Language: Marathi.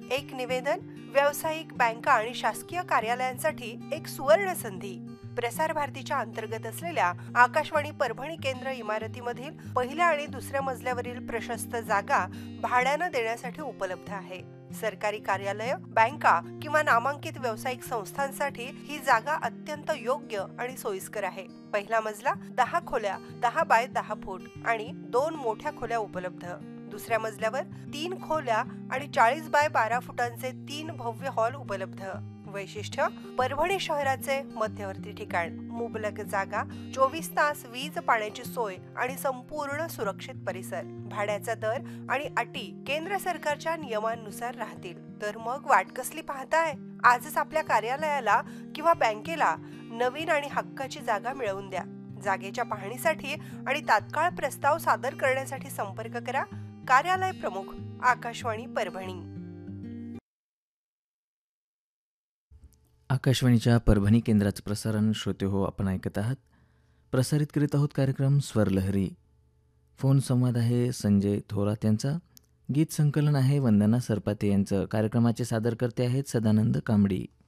एक निवेदन, व्यावसायिक बँका आणि शासकीय कार्यालयांसाठी एक सुवर्ण संधी. प्रसार भारतीच्या अंतर्गत असलेल्या आकाशवाणी परभणी केंद्र इमारतीमधील पहिल्या आणि दुसऱ्या मजल्यावरील प्रशस्त जागा भाड्यानं देण्यासाठी उपलब्ध आहे. सरकारी कार्यालय, बँका किंवा नामांकित व्यावसायिक संस्थांसाठी ही जागा अत्यंत योग्य आणि सोयीस्कर आहे. पहिला मजला 10 खोल्या, 10 बाय 10 फूट आणि 2 मोठ्या खोल्या उपलब्ध. दुसऱ्या मजल्यावर 3 खोल्या आणि 40 बाय 12 फुटांचे 3 भव्य हॉल उपलब्ध. वैशिष्ट्य, परभणी शहराचे मध्यवर्ती ठिकाण, मुबलक जागा, 24 तास वीज पाण्याची सोय आणि संपूर्ण सुरक्षित परिसर. भाड्याचा दर आणि अटी केंद्र सरकारच्या नियमांनुसार राहतील. तर मग वाट कसली पाहताय? आजच आपल्या कार्यालयाला किंवा बँकेला नवीन आणि हक्काची जागा मिळवून द्या. जागेच्या पाहणीसाठी आणि तात्काळ प्रस्ताव सादर करण्यासाठी संपर्क करा. कार्यालय प्रमुख, आकाशवाणी परभणी. आकाशवाणीच्या परभणी केंद्राचं प्रसारण श्रोते हो आपण ऐकत आहात. प्रसारित करीत आहोत कार्यक्रम स्वरलहरी. फोन संवाद आहे संजय थोरात यांचा. गीत संकलन आहे वंदना सरपाते यांचं. कार्यक्रमाचे सादरकर्ते आहेत सदानंद कांबडी.